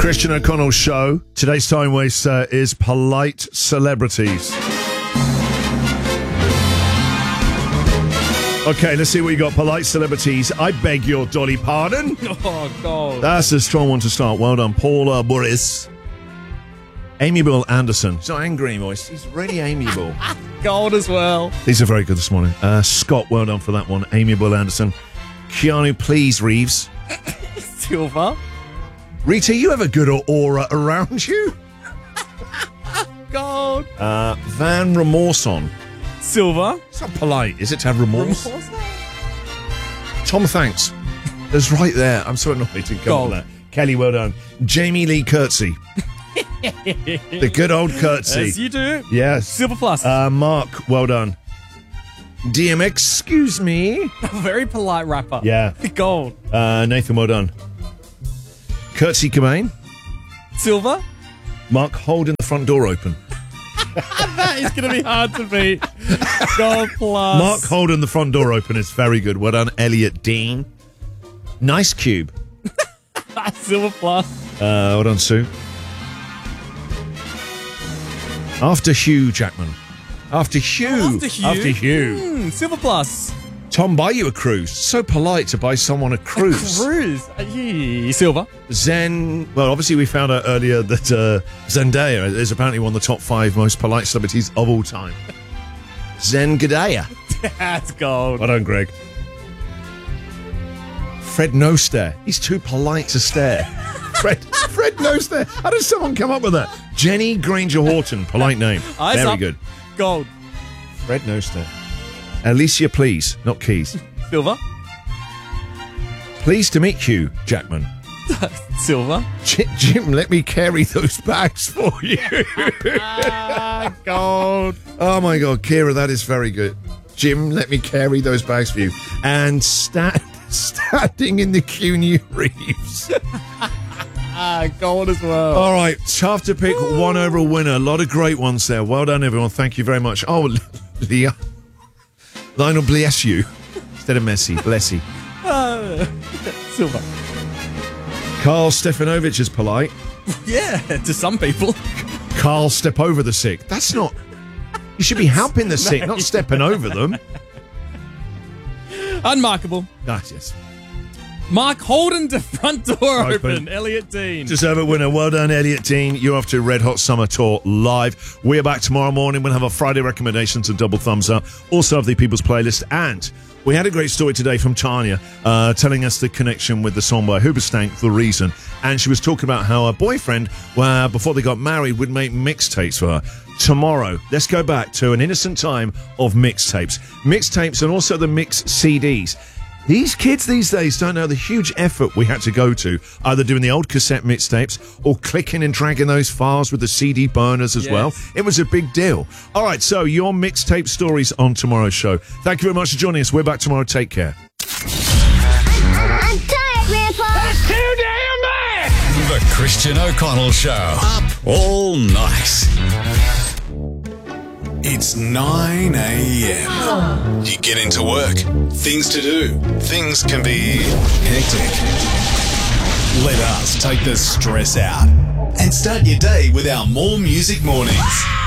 Christian O'Connell Show. Today's time waster is polite celebrities. Okay, let's see what you got. Polite celebrities. I beg your dolly pardon. Oh, God. That's a strong one to start. Well done, Paula Boris. Amiable Anderson. He's not angry anymore. He's really amiable. Gold as well. These are very good this morning. Scott, well done for that one. Amiable Anderson. Keanu, please, Reeves. Silver. Rita, you have a good aura around you. Gold. Van Remorson. Silver. It's not polite, is it, to have remorse? Tom, thanks. It's right there. I'm so annoyed to come on that. Kelly, well done. Jamie Lee Curtsy. The good old Curtsy. As you do. Yes. Silver plus. Mark, well done. DMX, excuse me. Very polite rapper. Yeah. Gold. Nathan, well done. Curtsy Cobain. Silver. Mark, holding the front door open. That is going to be hard to beat. Gold plus. Mark holding the front door open is very good. Well done, Elliot Dean. Nice Cube. Silver plus. Well done, Sue. After Hugh Jackman. After Hugh. After Hugh. Silver plus. Tom, buy you a cruise. So polite to buy someone a cruise. Silver. Zen. Well, obviously we found out earlier that Zendaya is apparently one of the top 5 most polite celebrities of all time. Zen Gadaya. That's gold. Well done, Greg. Fred No Stare. He's too polite to stare. Fred No Stare. How does someone come up with that? Jenny Granger Horton. Polite name. Eyes Very up. good. Gold. Fred No Stare. Alicia, please. Not Keys. Silver. Pleased to meet Hugh Jackman. Silver. Jim, let me carry those bags for you. Gold. Oh my God, Kira, that is very good. Jim, let me carry those bags for you. And standing in the Keanu Reeves. Gold as well. All right, tough to pick one over a winner. A lot of great ones there. Well done, everyone. Thank you very much. Oh, Leah. Lionel, bless you. Instead of Messi, bless you. Silver. Carl Stefanovic is polite. Yeah, to some people. Carl, step over the sick. That's not... You should be helping the sick, not stepping over them. Unmarkable. Ah, yes. Mark Holden to front door open. Elliot Dean. Deserve it winner. Well done, Elliot Dean. You're off to Red Hot Summer Tour live. We're back tomorrow morning. We'll have our Friday recommendations and double thumbs up. Also have the People's Playlist. And we had a great story today from Tanya telling us the connection with the song by Hoobastank, The Reason. And she was talking about how her boyfriend, before they got married, would make mixtapes for her. Tomorrow, let's go back to an innocent time of mixtapes. Mixtapes and also the mix CDs. These kids these days don't know the huge effort we had to go to, either doing the old cassette mixtapes or clicking and dragging those files with the CD burners as well. It was a big deal. All right, so your mixtape stories on tomorrow's show. Thank you very much for joining us. We're back tomorrow. Take care. I'm tired, Grandpa. That's too damn bad. The Christian O'Connell Show. Up all night. It's 9 a.m. You get into work. Things to do. Things can be hectic. Let us take the stress out and start your day with our More Music Mornings.